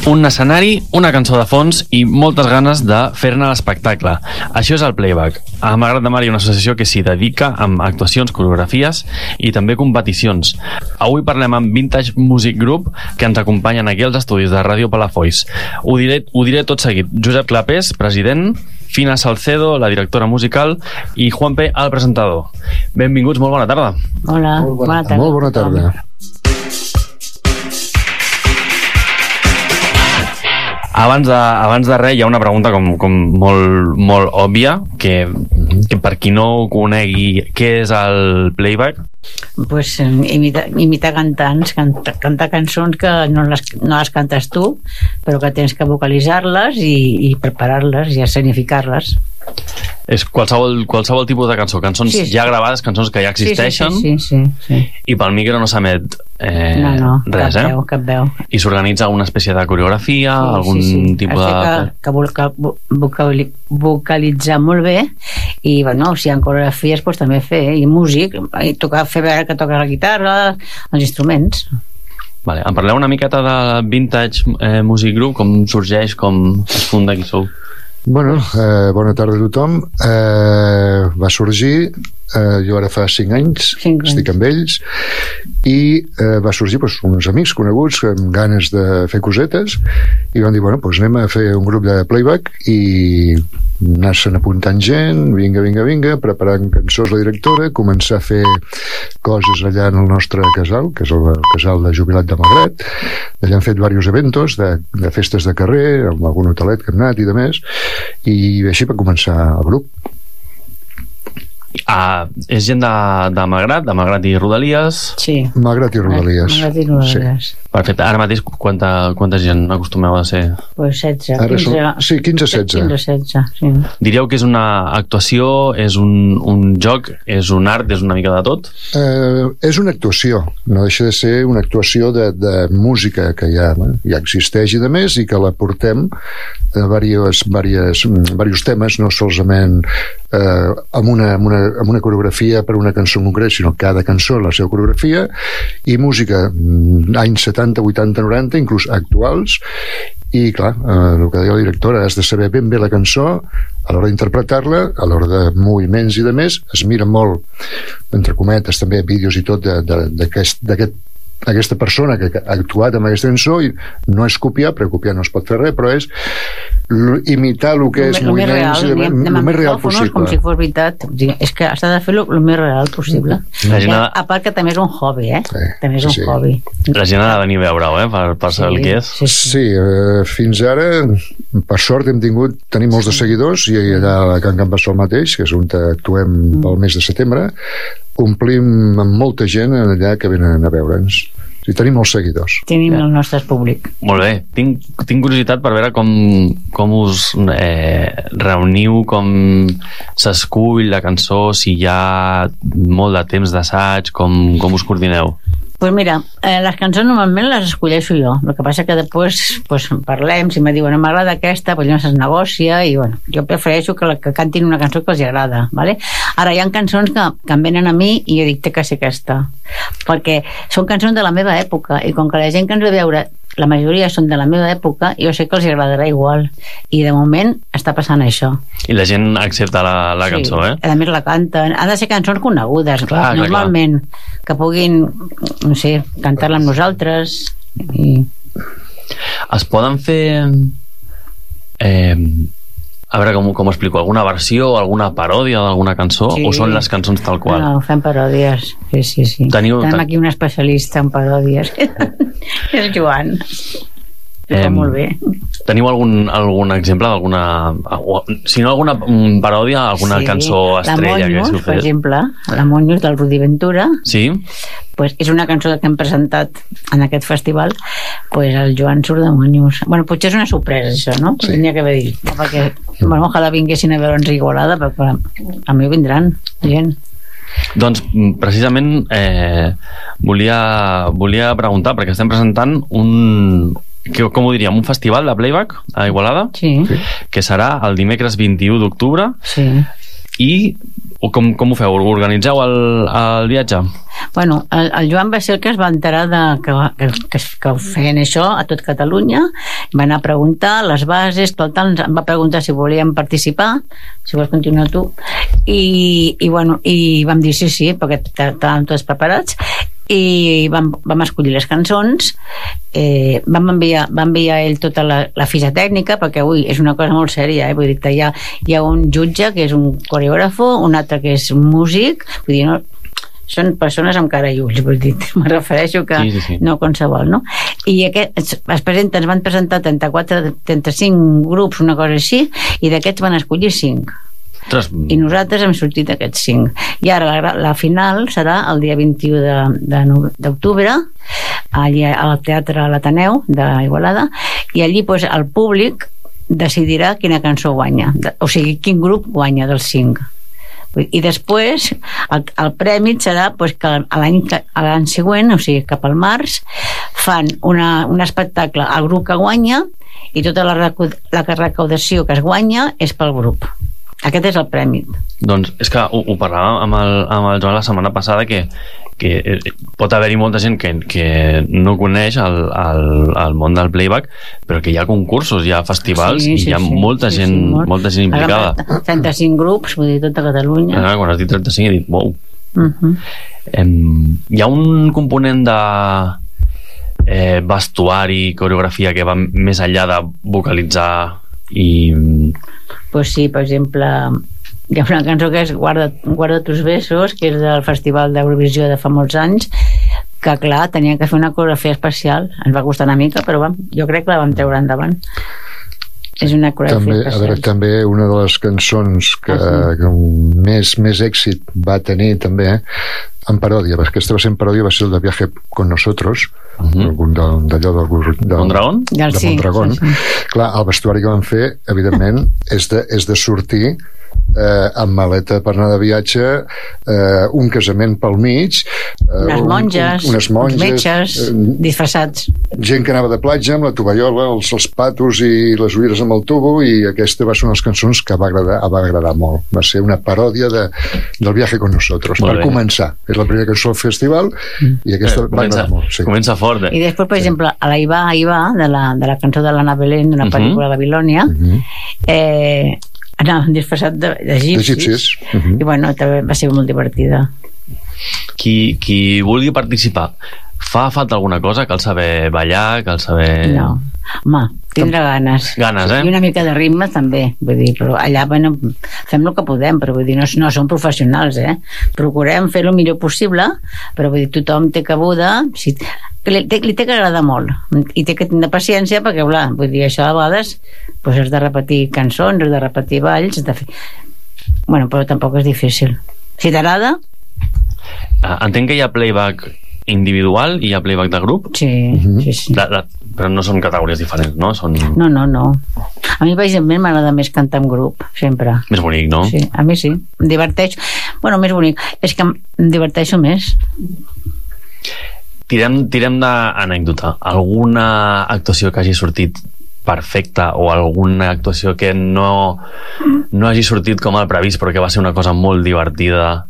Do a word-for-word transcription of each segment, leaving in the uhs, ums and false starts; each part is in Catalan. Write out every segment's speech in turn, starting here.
Un escenari, una cançó de fons i moltes ganes de fer-ne l'espectacle. Això és el Playback. A Malgrat de Mar hi ha una associació que s'hi dedica amb actuacions, coreografies i també competicions. Avui parlem amb Vintage Music Group, que ens acompanyen aquí als estudis de Ràdio Palafolls. Ho diré, ho diré tot seguit. Josep Clapés, president, Fina Salcedo, la directora musical, i Juanpe, el presentador. Benvinguts, molt bona tarda. Hola, molt bona, bona tarda. Molt bona tarda. Abans de, abans de res, hi ha una pregunta com, com molt, molt òbvia, que, que per qui no conegui què és el Playback... Pues imitar, imitar cantants, cantar, cantar cançons que no les, no les cantes tu, però que tens que vocalitzar-les i, i preparar-les i escenificar-les. És qualsevol, qualsevol tipus de cançó, cançons sí, sí. ja gravades, cançons que ja existeixen, sí, sí, sí, sí, sí. I pel micro no s'emet eh, no, no, res, cap eh? veu, cap veu. I s'organitza una espècie de coreografia, sí, algun sí, sí. tipus Has de... Que, que voca, vocali, vocalitzar molt bé i, bueno, si hi ha coreografies, pues, també fer, i músic, i tocar, fer veure que toca la guitarra, els instruments. Vale, em parleu una miqueta de Vintage eh, Music Group, com sorgeix, com es funda, qui sou? Bueno, eh, bona tarda a tothom. Eh, va sorgir, eh, jo ara fa cinc anys, cinc estic anys. amb ells, i eh, va sorgir pues, uns amics coneguts amb ganes de fer cosetes, i van dir, bueno, pues anem a fer un grup de playback, i anar-se'n apuntant gent, vinga, vinga, vinga, preparant cançons la directora, començar a fer coses allà en el nostre casal, que és el, el casal de jubilat de Malgrat. Allà han fet diversos eventos de, de festes de carrer, amb algun hotelet que hem anat i de més, i així va començar el grup. Ah, és gent de, de Malgrat, de Malgrat i Rodalies? Sí. Malgrat i Rodalies. Malgrat i Rodalies. Sí. Perfecte. Ara mateix quanta, quanta gent acostumeu a ser? Pues setze. Ara quinze, som, sí, quinze setze. quinze setze, sí. Diríeu que és una actuació, és un, un joc, és un art, és una mica de tot? Eh, és una actuació, no deixa de ser una actuació de, de música que ja, ja existeix i de més, i que la portem a diversos, diversos, diversos temes, no solament eh, amb, una, amb, una, amb una coreografia per una cançó en concret, sinó cada cançó la seva coreografia, i música anys setanta, vuitanta, noranta, inclús actuals. I clar, eh, el que deia la directora, has de saber ben bé la cançó a l'hora d'interpretar-la, a l'hora de moviments i de més. Es mira molt, entre cometes, també vídeos i tot d'aquest aquesta persona que ha actuat amb aquesta cançó, i no és copiar, perquè copiar no es pot fer res, però és imitar el que és el moviments real, i de, el, el més real possible, com si fos veritat. És que has de fer el més real possible. La gent ha... A part que també és un hobby, eh? Sí, també és un sí. hobby. La gent ha de venir a veure-ho, eh? Per, per saber sí, el que és. Sí, sí. sí eh, fins ara, per sort, hem tingut tenim molts de seguidors, i allà a Can Can Bassol mateix, que és on actuem mm. pel mes de setembre, omplim amb molta gent allà que venen a veure'ns. Sí, tenim molts seguidors. Tenim el nostre públic. Molt bé. Tinc, tinc curiositat per veure com, com us eh, reuniu, com s'escull la cançó, si hi ha molt de temps d'assaig, com, com us coordineu? Pues mira, eh, les cançons normalment les escolleixo jo. El que passa que després pues, parlem, si me diuen m'agrada aquesta, pues llavors es negocia, i bueno, jo prefereixo que, la, que cantin una cançó que els agrada, ¿vale? Ara hi ha cançons que, que em venen a mi i jo dic, té que ser aquesta, perquè són cançons de la meva època, i com que la gent que ens ve a veure la majoria són de la meva època, jo sé que els agradarà igual, i de moment està passant això. I la gent accepta la, la sí, cançó, eh? A més la canten, han de ser cançons conegudes, clar, normalment, clar, clar. Que puguin, no sé, cantar-la amb nosaltres. I... Es poden fer eh, a veure com, com explico, alguna versió o alguna paròdia d'alguna cançó, sí. O són les cançons tal qual? No, fem paròdies, sí, sí, sí. Teniu, Tenim ten... aquí un especialista en paròdies. És Joan. Eh, molt bé. Teniu algun, algun exemple d'alguna, si no alguna paròdia, alguna sí. cançó estrella? La Monyos, que per exemple, la Monyos del Rudi Ventura. Sí? Pues és una cançó que hem presentat en aquest festival, pues el Joan surt de Monyos. Bueno, potser és una sorpresa això, no? Sí. Tenia que haver dit, perquè bueno, ojalà vinguessin a veure'ns a Igualada, perquè a mi vindran gent. Doncs precisament eh, volia, volia preguntar, perquè estem presentant un, que, com ho diríem, un festival de playback a Igualada, sí. que serà el dimecres vint-i-u d'octubre, sí. i com, com ho feu? Organitzeu el, el viatge? Bueno, el, el Joan va ser el que es va enterar de, que, que, que, que feien això a tot Catalunya, va anar a preguntar les bases, tot, tal, em va preguntar si volíem participar, si vols continuar tu, i, i, bueno, i vam dir sí, sí, perquè estàvem tots preparats, i vam, vam escollir les cançons, eh, vam, enviar, vam enviar ell tota la, la fitxa tècnica, perquè ui, és una cosa molt sèria, eh? Vull dir que hi ha, hi ha un jutge que és un coreògrafo, un altre que és un músic, vull dir, no, són persones amb cara i ulls, vull dir, me refereixo que sí, sí, sí. no qualsevol, no? I aquest, es presenta, ens van presentar trenta-quatre, trenta-cinc grups, una cosa així, i d'aquests van escollir cinc. Ostres. I nosaltres hem sortit aquests cinc. I ara la, la final serà el dia vint-i-u d'octubre allí al Teatre l'Ateneu d'Igualada, i allí pues, el públic decidirà quina cançó guanya, o sigui, quin grup guanya dels cinc. I després el, el premi serà pues, que l'any següent, o sigui cap al març, fan una, un espectacle al grup que guanya, i tota la, la recaudació que es guanya és pel grup. Aquest és el premi. Doncs és que ho, ho parlàvem amb el, amb el Joan la setmana passada, que, que pot haver-hi molta gent que, que no coneix el, el, el món del playback, però que hi ha concursos, hi ha festivals, sí, sí, i hi ha sí, molta, sí, gent, sí, molt. molta gent implicada. trenta-cinc grups, vull dir, tota Catalunya. Ah, quan has dit trenta-cinc he dit, wow. Uh-huh. em, hi ha un component de eh, vestuari, coreografia que va més enllà de vocalitzar i... Pues sí, per exemple, hi ha una cançó que és Guarda, Guarda tus besos, que és del Festival d'Eurovisió de fa molts anys, que clar, tenia que fer una coreografia especial, ens va costar una mica, però vam, jo crec que la vam treure endavant. És una coreografia també, especial. A veure, també una de les cançons que, ah, sí. que més, més èxit va tenir també en paròdia, perquè aquesta va ser en paròdia, va ser el de Viaje con Nosotros, uh-huh. algun d'allò del, del, del Mondragón? de sí, Mondragón. Sí, sí. Clar, el vestuari que van fer, evidentment, és de, és de sortir eh, amb maleta per anar de viatge, eh, un casament pel mig, eh, unes monges, un, un, unes monges, uns metges eh, disfressats, gent que anava de platja amb la tovallola, els, els patos i les ulleres amb el tubo, i aquesta va ser una de les cançons que va agradar, va agradar molt. Va ser una paròdia de, del Viaje con Nosotros, molt per bé. Començar. És la primera cançó al festival i aquesta eh, va comença, agradar molt. Sí. Comença fort, eh? I després, per sí. exemple, a la Iva, Iva de, la, de la cançó de l'Anna Belén, d'una uh-huh. pel·lícula de Babilònia, uh-huh. eh, anava disfressat d'egipcis, de, uh-huh. i bueno, també va ser molt divertida. Qui, qui vulgui participar, fa falta alguna cosa? Cal saber ballar? Cal saber... No, home, tindre ganes. Ganes, eh? I una mica de ritme també, vull dir, però allà, bueno, fem el que podem, però vull dir, no, no som professionals, eh? Procurem fer el millor possible, però vull dir, tothom té cabuda, si, li, té, li té que agradar molt, i té que tenir paciència, perquè, clar, vull dir, això a vegades pues, has de repetir cançons, has de repetir balls, has de fer... Bueno, però tampoc és difícil. Si t'agrada... Entenc que hi ha playback individual i hi ha playback de grup? Sí, uh-huh. sí, sí. De, de, però no són categories diferents, no? Són... No, no, no. A mi, per exemple, m'agrada més cantar en grup, sempre. Més bonic, no? Sí, a mi sí. Em diverteixo. Bueno, més bonic. És que em diverteixo més. Tirem, tirem d'anècdota. Alguna actuació que hagi sortit perfecta o alguna actuació que no, no hagi sortit com el previst però que va ser una cosa molt divertida?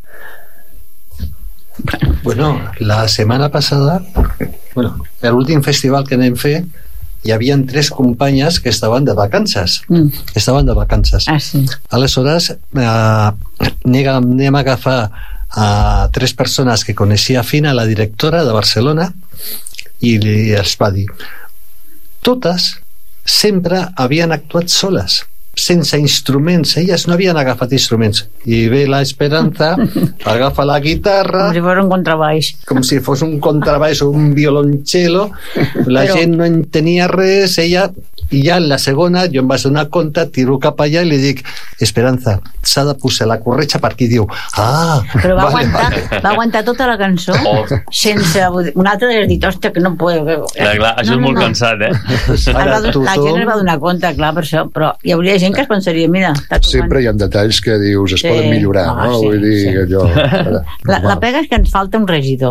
Bueno, la setmana passada, bueno, l'últim festival que anem fer, hi havia tres companyes que estaven de vacances. Mm. Estaven de vacances. Ah, sí. Aleshores, eh, anem a agafar a tres persones que coneixia fina, la directora de Barcelona, i els va dir, totes sempre havien actuat soles, sense instruments, elles no havien agafat instruments, i ve la Esperanza, agafa la guitarra com si fos un contrabaix com si fos un contrabaix o un violoncello, la Però... gent no entenia res, ella, i ja en la segona jo em vaig donar compte, tiro cap allà i li dic, Esperanza, s'ha de posar la corretja per aquí, diu, ah però va, vale, aguantar, vale. va aguantar tota la cançó oh. sense, un altre ha dit, hòstia, que no puedo clar, clar, això no, és molt no. cansat, eh? Ara, la gent es va donar compte, clar, per això, però hi hauria gent que es pensaria, mira, sempre hi ha detalls que dius es sí. poden millorar, ah, no? Sí, Vull dir, sí. allò, la, la pega és que ens falta un regidor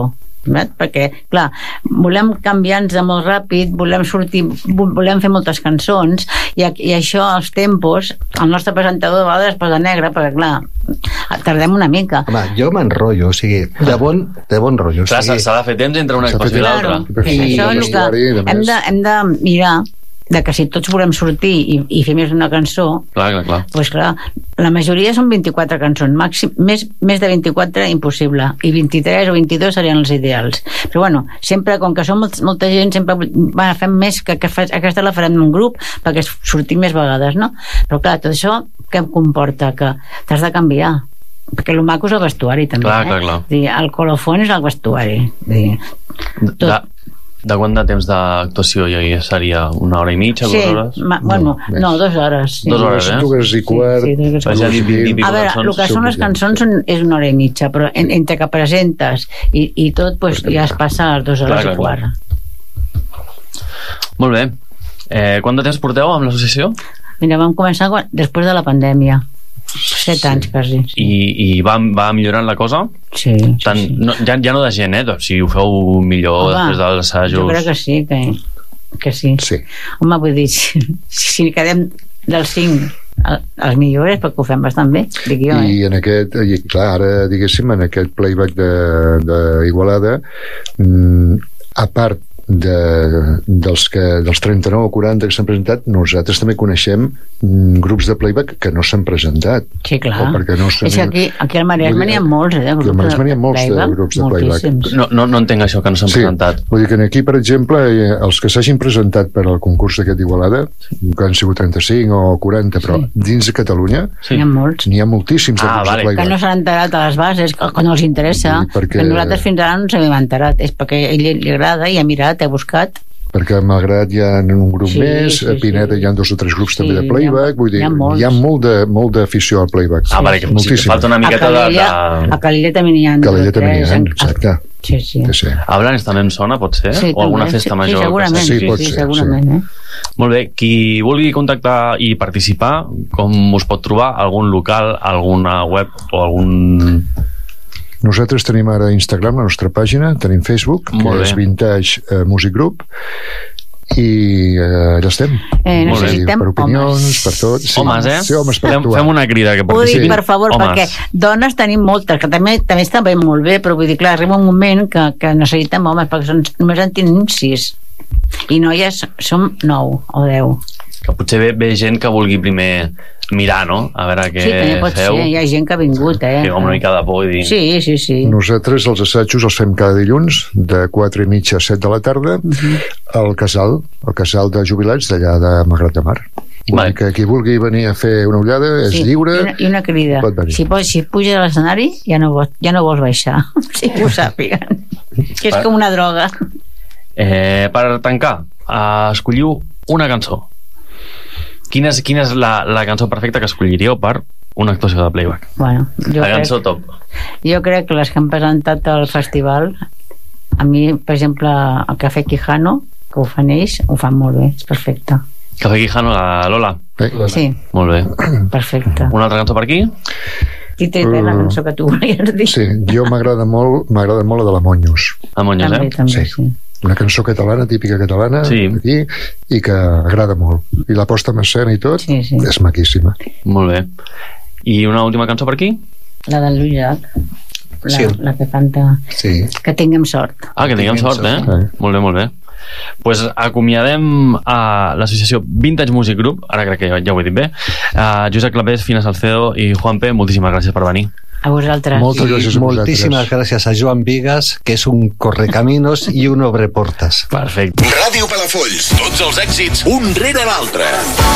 perquè, clar, volem canviar-nos de molt ràpid, volem sortir, volem fer moltes cançons, i, i això, els tempos, el nostre presentador a vegades es posa negre, perquè, clar, tardem una mica. Home, jo m'enrotllo, o sigui, de bon, de bon rotllo. Clar, o sigui, s'ha de fer temps entre una actuació i l'altra. Claro, i això és el que hem de, hem de mirar de que si tots volem sortir i, i fer més una cançó, clar, clar, clar. Pues clar, la majoria són vint-i-quatre cançons, màxim, més, més de vint-i-quatre impossible, i vint-i-tres o vint-i-dos serien els ideals. Però bueno, sempre, com que som molt, molta gent, sempre va, fem més que, que fa, aquesta la farem en un grup perquè sortim més vegades, no? Però clar, tot això què comporta? Que t'has de canviar, perquè el maco és el vestuari també, clar, eh? clar, clar. Dir, el colofón és el vestuari. Dir, tot. De, de quant de temps d'actuació hi seria? Una hora i mitja, sí, dues hores? Ma, bueno, no, no, dues hores. Sí. Dues hores, eh? Dues i quart. Sí, sí, dues Pues ja hores. dic, dic, dic, A veure, el que són les cançons són, és una hora i mitja, però en, entre que presentes i, i tot, pues, ja es passa a les dues hores clar, i quart. Molt bé. Eh, quant de temps porteu amb l'associació? Mira, vam començar quan, després de la pandèmia. Set anys, quasi. Sí. I, i va, va millorant la cosa? Sí, Tant, sí, sí. No, ja, ja no de gent, eh? Si ho feu millor Home, després dels assajos. jo crec que sí, que, que sí. Sí. Home, vull dir, si, si quedem dels cinc els millors, perquè ho fem bastant bé, dic jo, I eh? en aquest, i clar, ara diguéssim, en aquest playback de, de Igualada, mm, a part de, dels, que, dels trenta-nou o quaranta que s'han presentat, nosaltres també coneixem mm, grups de playback que no s'han presentat. Sí, clar. O perquè no s'han- És que aquí, aquí al Maresme n'hi ha molts, eh? de Aquí al grups Maresme n'hi ha molts de playback, grups de playback. moltíssims. No, no, no entenc això, que no s'han Sí, presentat. vull dir que aquí, per exemple, eh, els que s'hagin presentat per al concurs aquest d'Igualada, que han sigut trenta-cinc o quaranta, però Sí. dins de Catalunya Sí. N'hi ha molts. n'hi ha moltíssims de Ah, grups vale. de Que playback. no s'han enterat a les bases, que, que no els interessa, Sí, perquè- que nosaltres fins ara no ens hem enterat, és perquè a ell li agrada i ha mirat, ha buscat. Perquè malgrat hi ha un grup Sí, més, sí, a Pineda sí. hi ha dos o tres grups Sí, també de hi ha- playback, vull dir, hi ha molts. hi ha molt de- molt d'afició al playback. Ah, vale, que, sí, que moltíssima. falta una A miqueta de... Calella, de... a Calella també n'hi ha. Que dos o allà també n'hi tres, ha, en- exacte. Sí, sí. Sí, sí. A Blanes també em sona, pot ser? Sí, o alguna també, festa sí, major? Sí, segurament, Sí, sí, pot sí, ser, segurament. Eh? Molt bé, qui vulgui contactar i participar, com us pot trobar? Algun local, alguna web o algun... Nosaltres tenim ara Instagram, la nostra pàgina, tenim Facebook, Molt que bé. és Vintage eh, Music Group, i eh, allà estem. Eh, Molt bé. necessitem Per opinions, homes. per tot. Sí, Homes, eh? Sí, homes per fem, actuar. fem una crida que Ho dic, participin. per favor, homes. perquè dones tenim moltes, que també també està bé, molt bé, però vull dir, clar, arriba un moment que, que necessitem homes, perquè són, només en tenim sis. I noies som nou o deu. Que potser ve, ve gent que vulgui primer mirar, no? A veure què Sí, també pot feu. ser, hi ha gent que ha vingut, eh? Que amb una mica de por i dir... Sí, sí, sí. Nosaltres els assajos els fem cada dilluns de quatre i mitja a set de la tarda al casal, al casal de jubilats d'allà de Malgrat de Mar. Vull Vale. dir que qui vulgui venir a fer una ullada és Sí, lliure. I una, i una crida. pot venir. Si, pots, si puges a l'escenari, ja, no vols, ja no vols baixar. Si ho sàpiguen. Que és com una droga. Eh, per tancar, eh, escolliu una cançó. Quina és, quina és la, la cançó perfecta que escolliríeu per una actuació de playback? Bueno, jo La crec, cançó top. jo crec que les que han presentat al festival, a mi, per exemple, el Café Quijano, que ho fan ells, ho fan molt bé, és perfecte. Café Quijano, la Lola. Eh? Sí, Molt bé. perfecte. Una altra cançó per aquí? Tita, la cançó que tu volies dir. Sí, jo m'agrada molt, m'agrada molt la de la Monyos. A Monyos, També, eh? també, Sí. sí. Una cançó catalana, típica catalana, Sí. aquí, i que agrada molt. I la posta en escena i tot Sí, sí. és maquíssima. Molt bé. I una última cançó per aquí? La del Lluís Llach, la, Sí. la que canta Sí. Que tinguem sort. Ah, que tinguem sort, eh? sort. Molt bé, molt bé. Pues acomiadem a l'associació Vintage Music Group, ara crec que ja, ja ho he dit bé, uh, Josep Clapés, Fina Salcedo i Juanpe, moltíssimes gràcies per venir. A vosaltres. Moltes gràcies a vosaltres. Moltíssimes gràcies a Joan Vigas, que és un correcaminos i un obreportes. Perfecte. Ràdio Palafolls, tots els èxits, un rere l'altre.